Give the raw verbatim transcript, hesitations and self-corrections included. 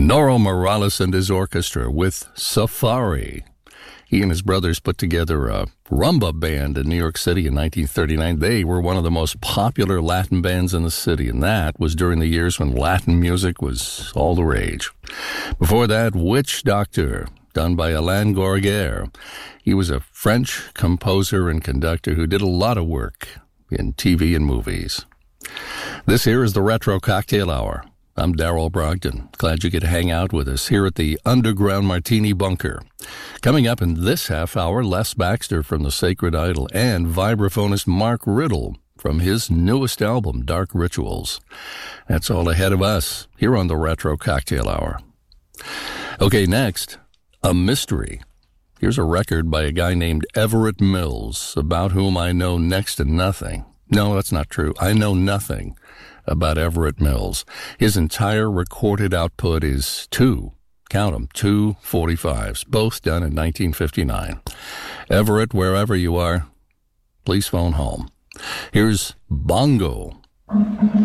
Noro Morales and his orchestra with Safari. He and his brothers put together a rumba band in New York City in nineteen thirty-nine. They were one of the most popular Latin bands in the city, and that was during the years when Latin music was all the rage. Before that, Witch Doctor, done by Alain Gorguer. He was a French composer and conductor who did a lot of work in T V and movies. This here is the Retro Cocktail Hour. I'm Darrell Brogdon. Glad you could hang out with us here at the Underground Martini Bunker. Coming up in this half hour, Les Baxter from The Sacred Idol and vibraphonist Mark Riddle from his newest album, Dark Rituals. That's all ahead of us here on the Retro Cocktail Hour. Okay, next, a mystery. Here's a record by a guy named Everett Mills, about whom I know next to nothing. No, that's not true. I know nothing about Everett Mills. His entire recorded output is two, count them, two forty-fives, both done in nineteen fifty-nine. Everett, wherever you are, please phone home. Here's Bongo.